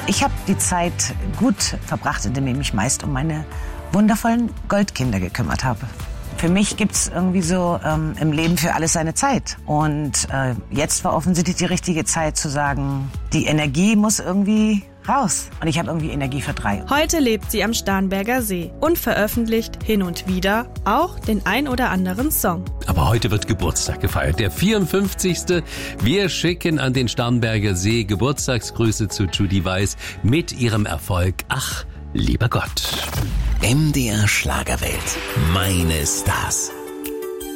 Ich habe die Zeit gut verbracht, indem ich mich meist um meine wundervollen Goldkinder gekümmert habe. Für mich gibt's irgendwie so im Leben für alles seine Zeit. Und jetzt war offensichtlich die richtige Zeit zu sagen, die Energie muss irgendwie raus. Und ich habe irgendwie Energie für 3. Heute lebt sie am Starnberger See und veröffentlicht hin und wieder auch den ein oder anderen Song. Aber heute wird Geburtstag gefeiert, der 54. Wir schicken an den Starnberger See Geburtstagsgrüße zu Judy Weiß mit ihrem Erfolg Ach, lieber Gott. MDR Schlagerwelt. Meine Stars.